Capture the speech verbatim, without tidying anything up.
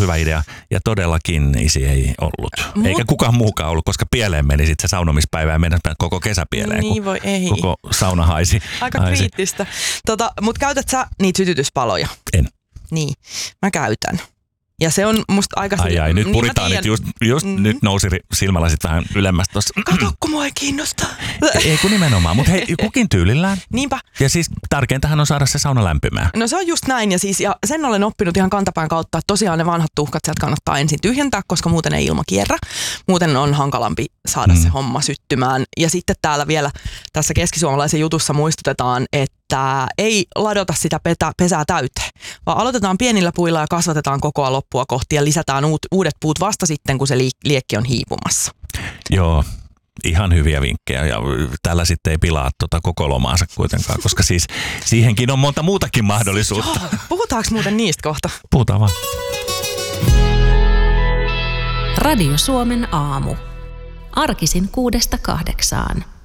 hyvä idea. Ja todellakin isi ei ollut. Mut... Eikä kukaan muukaan ollut, koska pieleen meni sitten se saunomispäivä ja meidän koko kesä pieleen. Niin voi ei. Koko sauna haisi. Aika haisi. kriittistä. Tota, mutta käytät sä niitä sytytyspaloja? En. Niin, mä käytän. Ja se on musta aika... Ai ai, nyt niin puritaanit just, just mm-hmm. nyt nousi silmälasit vähän ylemmäs tuossa. Kato, kun mua ei kiinnosta. Ei kun nimenomaan, mutta hei, kukin tyylillään. Niinpä. Ja siis tärkeintähän on saada se sauna lämpimään. No se on just näin ja siis ja sen olen oppinut ihan kantapään kautta, että tosiaan ne vanhat tuhkat sieltä kannattaa ensin tyhjentää, koska muuten ei ilma kierrä. Muuten on hankalampi saada mm. se homma syttymään. Ja sitten täällä vielä tässä keskisuomalaisen jutussa muistutetaan, että ei ladota sitä petä, pesää täyteen, vaan aloitetaan pienillä puilla ja kasvatetaan kokoa loppua kohti ja lisätään uut, uudet puut vasta sitten, kun se li, liekki on hiipumassa. Joo. Ihan hyviä vinkkejä ja tällä sitten ei pilaa tuota koko lomaansa kuitenkaan, koska siis siihenkin on monta muutakin mahdollisuutta. Joo, puhutaanko muuten niistä kohta? Puhutaan vaan. Radio Suomen aamu. Arkisin kuudesta kahdeksaan.